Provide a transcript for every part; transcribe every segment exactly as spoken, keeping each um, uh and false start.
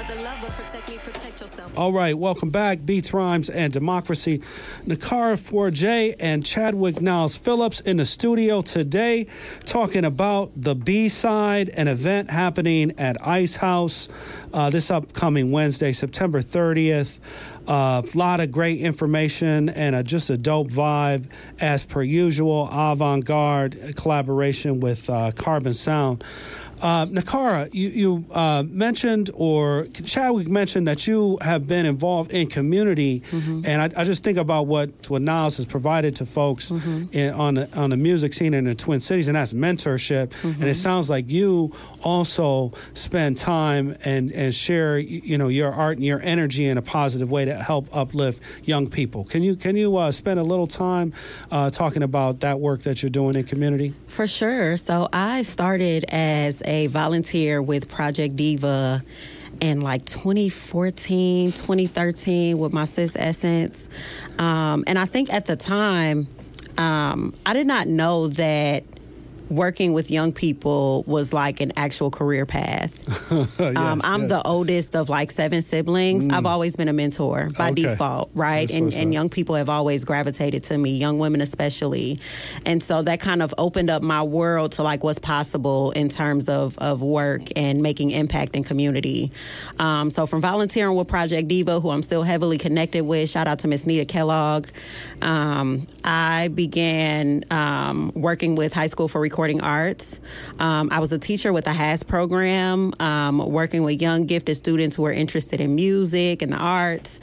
All right, welcome back. Beats, Rhymes, and Democracy. Nakara Forjay and Chadwick Niles Phillips in the studio today talking about the B-Side, an event happening at Ice House uh, this upcoming Wednesday, September thirtieth. A uh, lot of great information and a, just a dope vibe as per usual. Avant-garde collaboration with uh, Carbon Sound. Uh, Nakara, you, you uh, mentioned, or Chadwick mentioned that you have been involved in community, mm-hmm. and I, I just think about what, what Niles has provided to folks mm-hmm. in, on, the, on the music scene in the Twin Cities, and that's mentorship. Mm-hmm. And it sounds like you also spend time and, and share, you know, your art and your energy in a positive way to help uplift young people. Can you can you uh, spend a little time uh, talking about that work that you're doing in community? For sure. So I started as a volunteer with Project Diva in like twenty fourteen, twenty thirteen with my sis Essence. Um, and I think at the time, um, I did not know that working with young people was like an actual career path. yes, um, I'm yes. the oldest of like seven siblings. Mm. I've always been a mentor by okay. default, right? That's and and young people have always gravitated to me, young women especially. And so that kind of opened up my world to like what's possible in terms of, of work and making impact in community. Um, so from volunteering with Project Diva, who I'm still heavily connected with, shout out to Miss Nita Kellogg, um, I began um, working with High School for Recording Arts. Um, I was a teacher with the H A S program, um, working with young gifted students who are interested in music and the arts.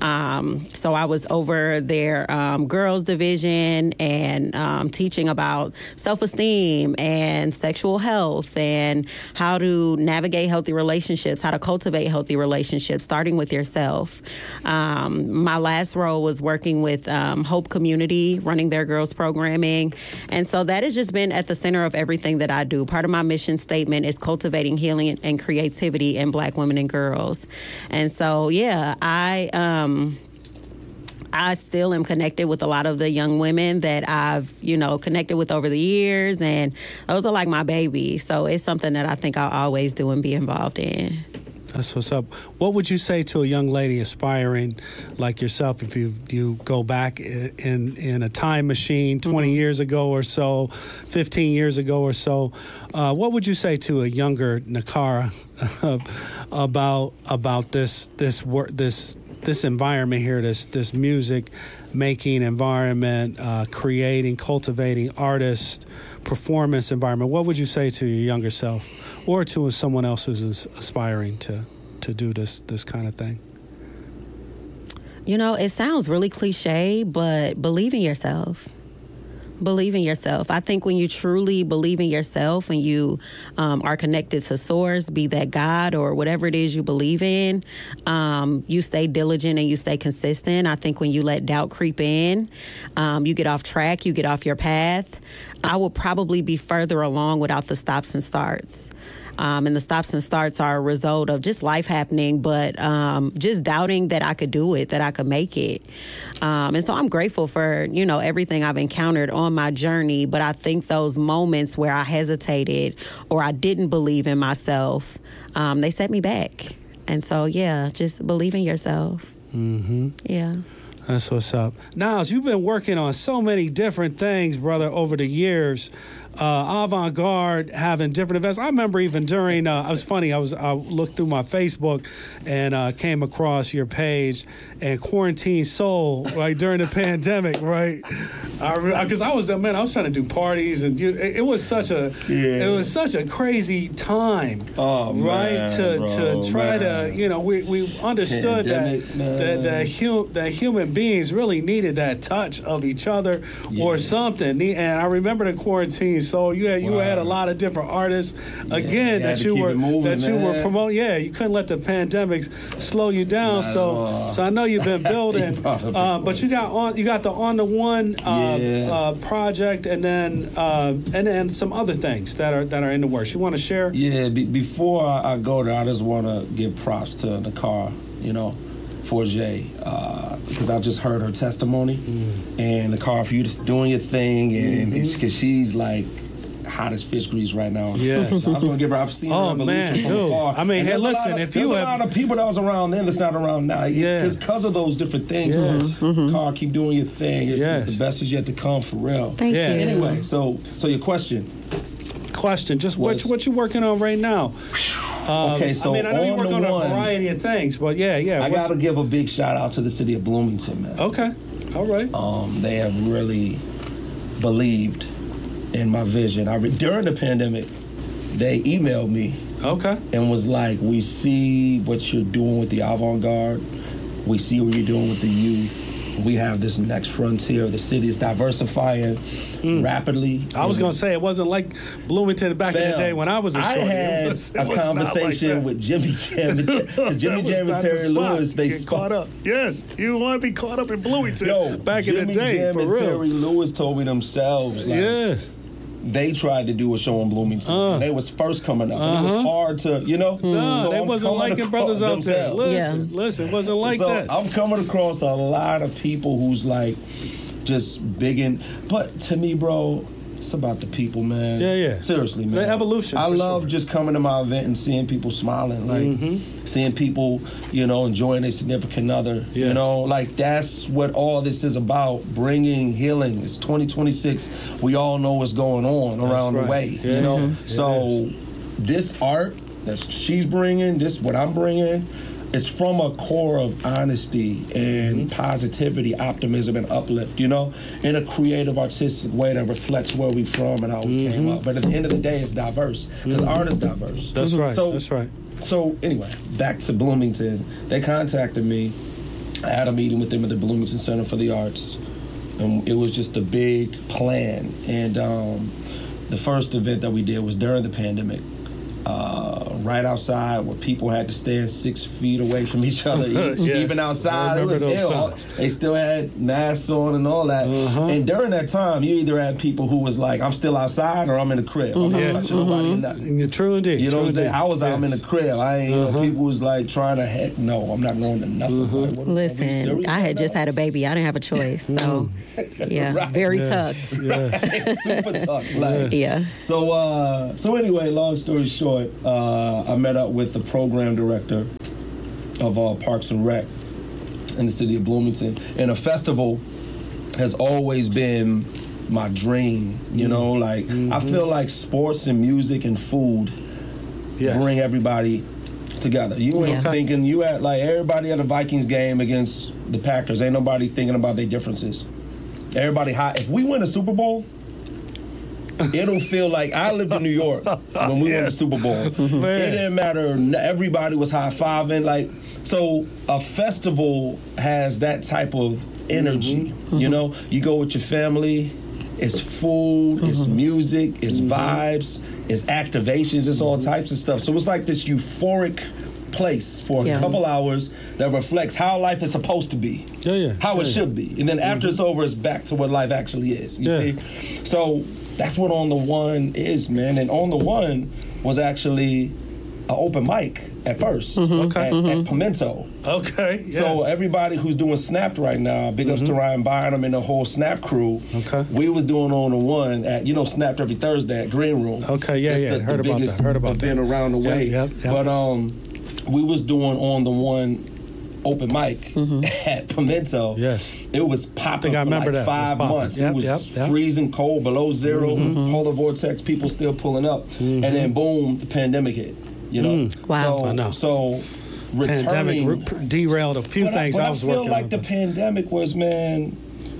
Um, so I was over their um, girls division and um, teaching about self-esteem and sexual health and how to navigate healthy relationships, how to cultivate healthy relationships, starting with yourself. Um, my last role was working with um, Hope Community, running their girls programming. And so that has just been at the center of everything that I do. Part of my mission statement is cultivating healing and creativity in Black women and girls. And so, yeah, I... Um, I still am connected with a lot of the young women that I've, you know, connected with over the years, and those are like my babies. So it's something that I think I'll always do and be involved in. That's what's up. What would you say to a young lady aspiring like yourself if you you go back in in a time machine twenty mm-hmm. years ago or so, fifteen years ago or so? Uh, what would you say to a younger Nakara about about this this work this this environment here, this this music making environment, uh, creating, cultivating artists, performance environment? What would you say to your younger self, or to someone else who's aspiring to to do this this kind of thing? You know, it sounds really cliche, but believe in yourself. Believe in yourself. I think when you truly believe in yourself and you um, are connected to source, be that God or whatever it is you believe in, um, you stay diligent and you stay consistent. I think when you let doubt creep in, um, you get off track, you get off your path. I will probably be further along without the stops and starts. Um, and the stops and starts are a result of just life happening, but um, just doubting that I could do it, that I could make it. Um, and so I'm grateful for, you know, everything I've encountered on my journey. But I think those moments where I hesitated or I didn't believe in myself, um, they set me back. And so, yeah, just believe in yourself. Mm-hmm. Yeah. That's what's up. Niles, you've been working on so many different things, brother, over the years. Uh, avant-garde, having different events. I remember even during, uh, it was funny, I was I looked through my Facebook and uh, came across your page and Quarantine Soul, right, during the pandemic, right? Because I, I was, man, I was trying to do parties and you, it, it was such a, yeah. it was such a crazy time, oh, right? Man, to bro, to try man. to, you know, we, we understood pandemic, that, that, that, hum, that human beings really needed that touch of each other yeah. or something. And I remember the Quarantine So you had you wow. had a lot of different artists again yeah, that you were moving, that you man. were promoting. Yeah, you couldn't let the pandemics slow you down. Not so so I know you've been building, uh, but you got on you got the On the One uh, yeah. uh, project, and then uh, and then some other things that are that are in the works. You want to share? Yeah. Be, before I go there, I just want to give props to Nakara, you know, Forjay, uh, because I just heard her testimony, mm. and Nakara, for you just doing your thing, and because mm-hmm. she's like hottest fish grease right now. Yeah. So I was gonna give her. I've seen Oh, her evolution man, from dude. afar. I mean, And hey, there's a listen, lot of- if you there's have- a lot of people that was around then that's not around now. Yeah. Because because of those different things. Yes. So, Car, keep doing your thing. It's, Yes. it's the best is yet to come for real. Thank Yeah. you. Anyway, so so your question. Question, just what, Was- what you working on right now? Um, Okay, so I mean, I know you on work the on a one- variety of things, but yeah, yeah. I what's- gotta give a big shout out to the city of Bloomington, man. Okay, all right. Um, they have really believed in my vision. I re- during the pandemic, they emailed me Okay. and was like, "We see what you're doing with the avant-garde. We see what you're doing with the youth. We have this next frontier. The city is diversifying rapidly." Mm. I was gonna say it wasn't like Bloomington back in the Fam, day when I was a I shorty. had It was, it a was not like conversation that. with Jimmy Jam, because Jimmy That was Jam and not the Terry spot Lewis. to They get spot caught up. Yes, you want to be caught up in Bloomington Yo, back Jimmy in the day, Jam for and real. Terry Lewis told me themselves. Like, Yes. they tried to do a show in Bloomington. Uh. They was first coming up. And it Uh-huh. was hard to, you know. No, So they I'm wasn't coming liking across brothers out there. themselves. Listen, listen, wasn't like so that. I'm coming across a lot of people who's like just big in. But to me, bro, it's about the people, man. Yeah, yeah. Seriously, man. The evolution, I for love sure. just coming to my event and seeing people smiling, like Mm-hmm. seeing people, you know, enjoying their significant other. You Yes. know, like that's what all this is about: bringing healing. It's twenty twenty-six. We all know what's going on around right. the way. Yeah, you know, mhm. It so is. this art that she's bringing, this what I'm bringing. It's from a core of honesty and Mm-hmm. positivity, optimism, and uplift, you know, in a creative, artistic way that reflects where we from and how we came up. But at the end of the day, it's diverse because art is diverse. Mm-hmm. That's right. So, That's right. So anyway, back to Bloomington. They contacted me. I had a meeting with them at the Bloomington Center for the Arts, and it was just a big plan. And um, the first event that we did was during the pandemic. Uh, right outside where people had to stand six feet away from each other. Yes, Even I outside, it remember was those ill. times. They still had masks on and all that. Uh-huh. And during that time, you either had people who was like, I'm still outside or I'm in the crib. I'm not Yeah. touching nobody in nothing. Yeah, True indeed. You know true what I'm saying? indeed. I was out, I'm in Yes. the crib. I ain't, you Uh-huh. know, people was like trying to, heck no, I'm not going to nothing. Like, what- are we Listen, serious I right had just now? had a baby. I didn't have a choice. So, yeah, Right. very Yes. tucked. Yes. Super tough. Like, Yeah. So, uh, so anyway, long story short, uh, I met up with the program director of uh, Parks and Rec in the city of Bloomington, and a festival has always been my dream. You know, like I feel like sports and music and food Yes. bring everybody together. You ain't Yeah. thinking you at like everybody at a Vikings game against the Packers. Ain't nobody thinking about their differences. Everybody high. If we win a Super Bowl, it'll feel like I lived in New York when we won the Yes. Super Bowl. It didn't matter. Everybody was high fiving. Like so, a festival has that type of energy. You know, you go with your family. It's food. It's music. It's vibes. It's activations. It's all types of stuff. So it's like this euphoric place for Yeah. a couple hours that reflects how life is supposed to be. Yeah, yeah. How it Yeah, should be. And then after it's over, it's back to what life actually is. You Yeah. see? So that's what On the One is, man. And On the One was actually an open mic at 1st Okay. at, at Pimento. Okay. Yes. So everybody who's doing Snapped right now, big ups to Ryan Bynum and the whole Snap crew. Okay. We was doing On the One at, you know, Snapped every Thursday at Green Room. Okay, yeah, It's yeah. the, the Heard about biggest that. Heard about event that. around the Yep, way. yep, yep. But um, we was doing On the One open mic at Pimento. Yes. It was popping think I for remember like that. It was five popping. months. Yep, it was yep, yep. freezing cold, below zero, polar vortex, people still pulling up. And then boom, the pandemic hit. You know? Wow. So, I know. So returning. Pandemic re- derailed a few But things I, but I was I feel working like on. the pandemic was, man,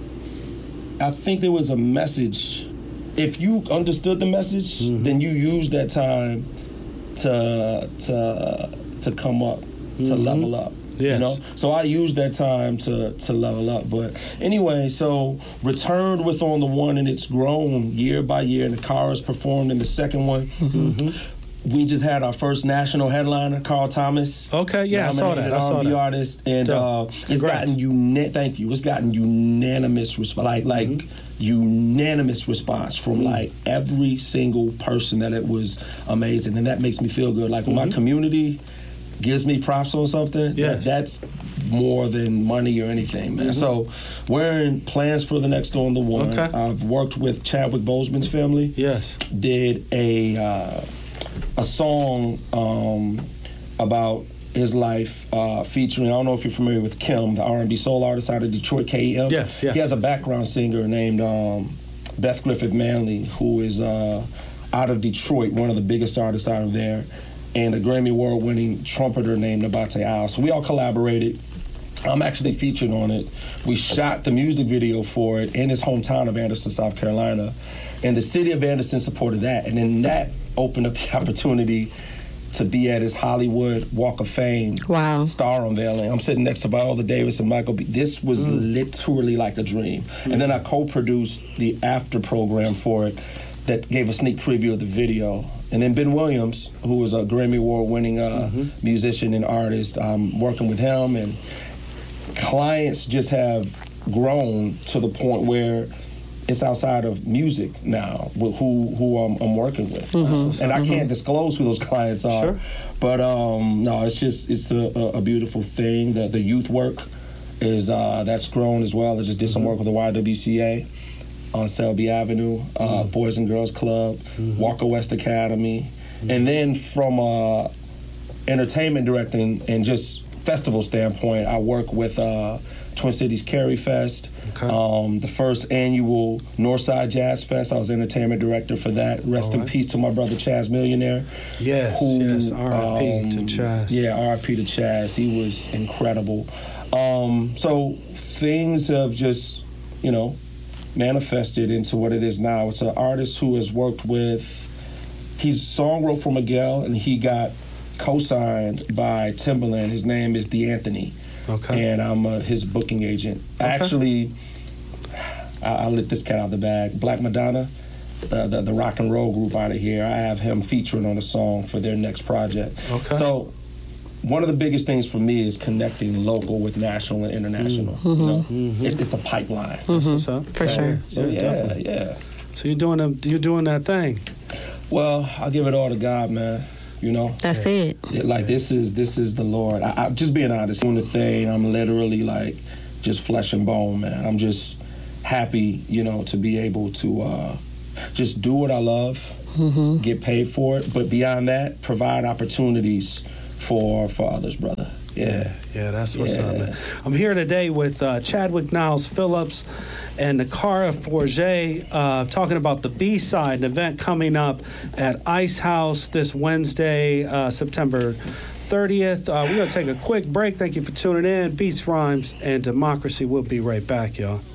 I think there was a message. If you understood the message, Mm-hmm. then you used that time to to to come up, to level up. Mm-hmm. Yes. You know? So I used that time to to level up. But anyway, so returned with On the One, and it's grown year by year. And the Cars performed in the second one. Mm-hmm. We just had our first national headliner, Carl Thomas. Okay, yeah, I saw that. I saw R and B that. artist, and Dope. uh, it's Congrats. gotten uni- Thank you. It's gotten unanimous response, like like Mm-hmm. unanimous response from like every single person that it was amazing, and that makes me feel good. Like with Mm-hmm. my community, gives me props on something, yes. that, that's more than money or anything, man. Mm-hmm. So we're in plans for the next On the One. Okay. I've worked with Chadwick Boseman's family. Yes. Did a uh, a song um, about his life uh, featuring, I don't know if you're familiar with Kim, the R and B soul artist out of Detroit, K E M. Yes, yes. He has a background singer named um, Beth Griffith Manley, who is uh, out of Detroit, one of the biggest artists out of there, and a Grammy Award-winning trumpeter named Nabate Al. So we all collaborated. I'm actually featured on it. We shot the music video for it in his hometown of Anderson, South Carolina, and the city of Anderson supported that. And then that opened up the opportunity to be at his Hollywood Walk of Fame wow. star unveiling. I'm sitting next to Viola Davis and Michael B. This was mm. literally like a dream. Mm. And then I co-produced the after program for it that gave a sneak preview of the video. And then Ben Williams, who was a Grammy Award-winning uh, mm-hmm. musician and artist, I'm working with him, and clients just have grown to the point where it's outside of music now with who who I'm, I'm working with, mm-hmm. and I mm-hmm. can't disclose who those clients are. Sure. But um, no, it's just it's a, a beautiful thing. That the youth work is uh, that's grown as well. I just did mm-hmm. some work with the Y W C A on Selby Avenue, uh, mm-hmm. Boys and Girls Club, mm-hmm. Walker West Academy, mm-hmm. and then from uh, entertainment directing and just festival standpoint, I work with uh, Twin Cities Cary Fest, okay. um, the first annual Northside Jazz Fest. I was entertainment director for that. Rest right. in peace to my brother Chaz Millionaire. Yes, who, yes, R I P um, to Chaz. Yeah, R I P to Chaz. He was incredible. Um, so things have just, you know, manifested into what it is now. It's an artist who has worked with, he's song wrote for Miguel, and he got co-signed by Timbaland. His name is D'Anthony. Okay. And I'm uh, his booking agent. Okay. Actually, I, I let this cat out of the bag. Black Madonna, the, the the rock and roll group out of here, I have him featuring on a song for their next project. Okay. So one of the biggest things for me is connecting local with national and international. Mm-hmm. You know, mm-hmm. it, it's a pipeline. Mm-hmm. So, for so, sure. So yeah, definitely. yeah. So you're doing a, you're doing that thing. Well, I'll give it all to God, man. You know, that's yeah. it. Like this is this is the Lord. I, I just being honest, doing the thing. I'm literally like just flesh and bone, man. I'm just happy, you know, to be able to uh, just do what I love, mm-hmm. get paid for it, but beyond that, provide opportunities for for others, brother. Yeah, yeah, that's what's yeah. up, man. I'm here today with uh, Chadwick Niles Phillips and Nakara Forget, uh, talking about the B-Side, an event coming up at Ice House this Wednesday, uh, September thirtieth. Uh, we're going to take a quick break. Thank you for tuning in. Beats, Rhymes, and Democracy. We'll be right back, y'all.